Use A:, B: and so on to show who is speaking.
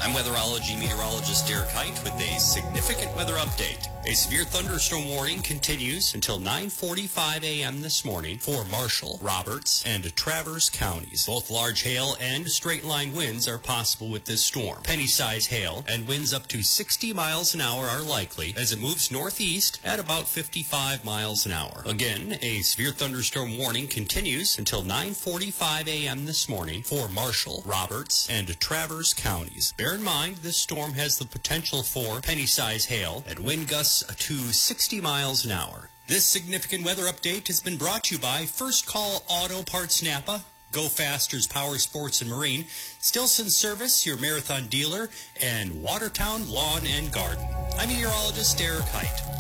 A: I'm weatherology meteorologist Derek Height with a significant weather update. A severe thunderstorm warning continues until 9:45 a.m. this morning for Marshall, Roberts, and Traverse counties. Both large hail and straight-line winds are possible with this storm. Penny-size hail and winds up to 60 miles an hour are likely as it moves northeast at about 55 miles an hour. Again, a severe thunderstorm warning continues until 9:45 a.m. this morning for Marshall, Roberts, and Traverse counties. Bear in mind, this storm has the potential for penny-size hail and wind gusts to 60 miles an hour. This significant weather update has been brought to you by First Call Auto Parts Napa, Go Faster's Power Sports and Marine, Stilson Service, your marathon dealer, and Watertown Lawn and Garden. I'm meteorologist Derek Height.